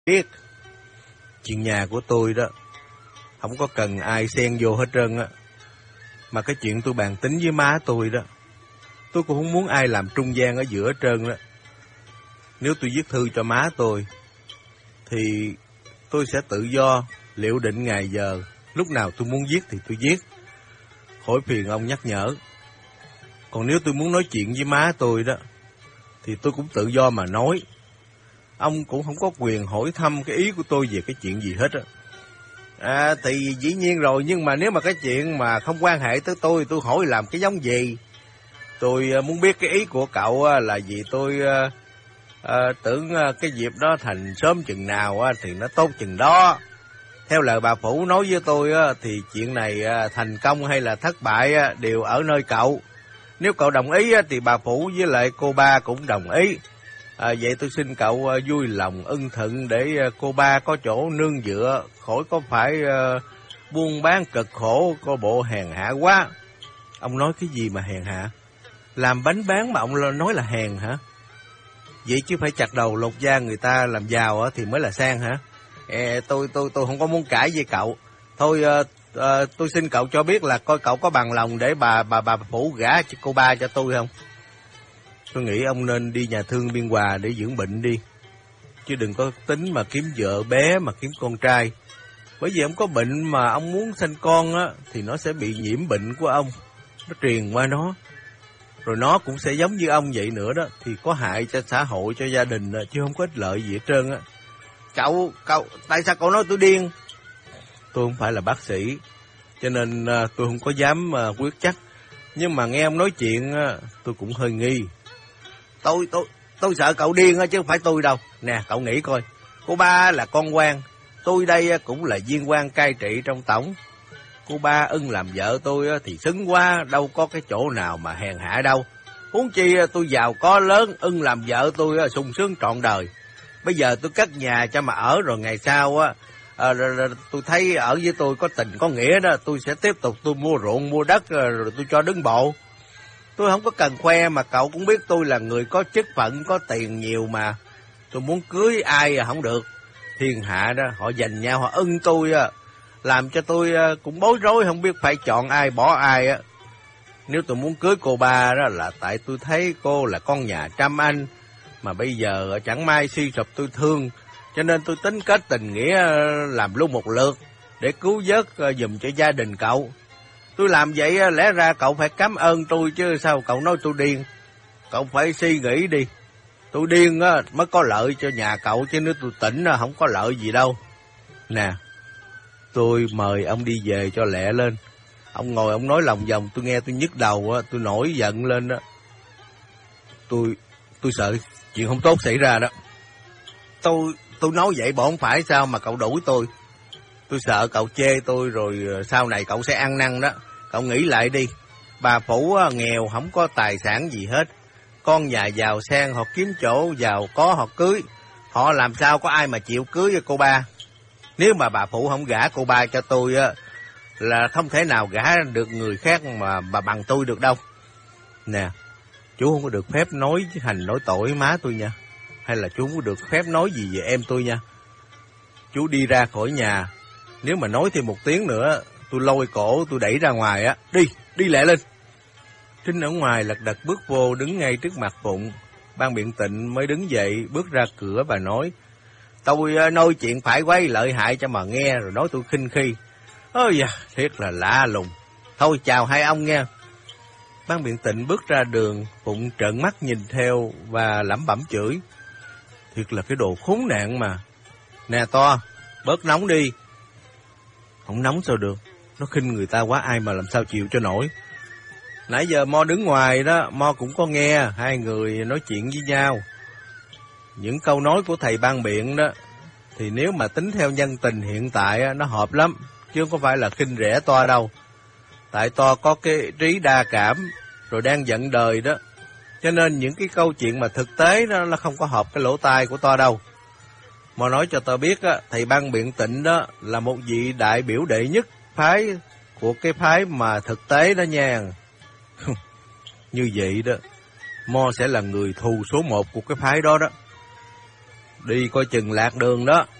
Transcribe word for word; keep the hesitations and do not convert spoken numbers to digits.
biết. Chuyện nhà của tôi đó, không có cần ai xen vô hết trơn á. Mà cái chuyện tôi bàn tính với má tôi đó, tôi cũng không muốn ai làm trung gian ở giữa hết trơn đó. Nếu tôi viết thư cho má tôi, thì tôi sẽ tự do, liệu định ngày giờ, lúc nào tôi muốn viết thì tôi viết. Khỏi phiền ông nhắc nhở. Còn nếu tôi muốn nói chuyện với má tôi đó, thì tôi cũng tự do mà nói. Ông cũng không có quyền hỏi thăm cái ý của tôi về cái chuyện gì hết á. À, thì dĩ nhiên rồi, nhưng mà nếu mà cái chuyện mà không quan hệ tới tôi, tôi hỏi làm cái giống gì? Tôi uh, muốn biết cái ý của cậu uh, là gì. Tôi uh, uh, tưởng uh, cái dịp đó thành sớm chừng nào uh, thì nó tốt chừng đó. Theo lời bà Phủ nói với tôi uh, thì chuyện này uh, thành công hay là thất bại uh, đều ở nơi cậu. Nếu cậu đồng ý uh, thì bà Phủ với lại cô ba cũng đồng ý. À, vậy tôi xin cậu uh, vui lòng ưng thuận để uh, cô ba có chỗ nương dựa, khỏi có phải uh, buôn bán cực khổ, có bộ hèn hạ quá. Ông nói cái gì mà hèn hạ? Làm bánh bán mà ông nói là hèn hả? Vậy chứ phải chặt đầu lột da người ta làm giàu thì mới là sang hả? Ê, tôi tôi tôi không có muốn cãi với cậu. Thôi uh, uh, tôi xin cậu cho biết là coi cậu có bằng lòng để bà bà bà Phủ gả cho cô ba cho tôi không? Tôi nghĩ ông nên đi nhà thương Biên Hòa để dưỡng bệnh đi. Chứ đừng có tính mà kiếm vợ bé mà kiếm con trai. Bởi vì ông có bệnh mà ông muốn sinh con á, thì nó sẽ bị nhiễm bệnh của ông. Nó truyền qua nó. Rồi nó cũng sẽ giống như ông vậy nữa đó. Thì có hại cho xã hội, cho gia đình, chứ không có ích lợi gì hết trơn á. Cậu, cậu, tại sao cậu nói tôi điên? Tôi không phải là bác sĩ, cho nên tôi không có dám quyết chắc. Nhưng mà nghe ông nói chuyện, tôi cũng hơi nghi. Tôi, tôi, tôi sợ cậu điên chứ không phải tôi đâu. Nè, cậu nghĩ coi. Cô ba là con quan. Tôi đây cũng là viên quan cai trị trong tổng. Cô ba ưng làm vợ tôi thì xứng quá. Đâu có cái chỗ nào mà hèn hạ đâu. Huống chi tôi giàu có lớn, ưng làm vợ tôi sung sướng trọn đời. Bây giờ tôi cất nhà cho mà ở, rồi ngày sau á, à, tôi thấy ở với tôi có tình có nghĩa đó, tôi sẽ tiếp tục tôi mua ruộng mua đất rồi tôi cho đứng bộ. Tôi không có cần khoe, mà cậu cũng biết tôi là người có chức phận, có tiền nhiều mà. Tôi muốn cưới ai à không được. Thiên hạ đó, họ giành nhau, họ ưng tôi á, làm cho tôi cũng bối rối, không biết phải chọn ai bỏ ai á. Nếu tôi muốn cưới cô ba đó là tại tôi thấy cô là con nhà trăm anh, mà bây giờ chẳng may suy sụp tôi thương, cho nên tôi tính kết tình nghĩa làm luôn một lượt để cứu vớt giùm cho gia đình cậu. Tôi làm vậy lẽ ra cậu phải cảm ơn tôi chứ sao cậu nói tôi điên. Cậu phải suy nghĩ đi. Tôi điên á mới có lợi cho nhà cậu, chứ nếu tôi tỉnh không có lợi gì đâu. Nè, tôi mời ông đi về cho lẹ lên. Ông ngồi ông nói lòng vòng, tôi nghe tôi nhức đầu á, tôi nổi giận lên đó. Tôi tôi sợ chuyện không tốt xảy ra đó. Tôi tôi nói vậy bộ không phải sao mà cậu đuổi tôi. Tôi sợ cậu chê tôi rồi sau này cậu sẽ ăn năn đó. Cậu nghĩ lại đi. Bà Phủ nghèo không có tài sản gì hết. Con nhà giàu sang họ kiếm chỗ giàu có họ cưới. Họ làm sao có ai mà chịu cưới với cô ba. Nếu mà bà Phủ không gả cô ba cho tôi á, là không thể nào gả được người khác mà bà bằng tôi được đâu. Nè, chú không có được phép nói hành nói tội má tôi nha. Hay là chú không có được phép nói gì về em tôi nha. Chú đi ra khỏi nhà, nếu mà nói thêm một tiếng nữa, tôi lôi cổ tôi đẩy ra ngoài á. Đi, đi lẹ lên. Trinh ở ngoài lật đật bước vô, đứng ngay trước mặt Phụng. Ban Biện Tịnh mới đứng dậy, bước ra cửa bà nói. Tôi nói chuyện phải quấy lợi hại cho mà nghe, rồi nói tôi khinh khi. Ôi da, thiệt là lạ lùng. Thôi chào hai ông nghe. Ban Biện Tịnh bước ra đường, Phụng trợn mắt nhìn theo và lẩm bẩm chửi. Thiệt là cái đồ khốn nạn mà. Nè To, bớt nóng đi. Không nóng sao được, nó khinh người ta quá, ai mà làm sao chịu cho nổi. Nãy giờ Mo đứng ngoài đó, Mo cũng có nghe hai người nói chuyện với nhau. Những câu nói của thầy Ban Biện đó, thì nếu mà tính theo nhân tình hiện tại nó hợp lắm, chứ không phải là khinh rẻ To đâu. Tại To có cái trí đa cảm, rồi đang giận đời đó, cho nên những cái câu chuyện mà thực tế đó nó không có hợp cái lỗ tai của To đâu. Mà nói cho tôi biết á, thầy Ban Biện Tịnh đó là một vị đại biểu đệ nhất phái của cái phái mà thực tế đó nha. Như vậy đó, Mo sẽ là người thù số một của cái phái đó đó. Đi coi chừng lạc đường đó.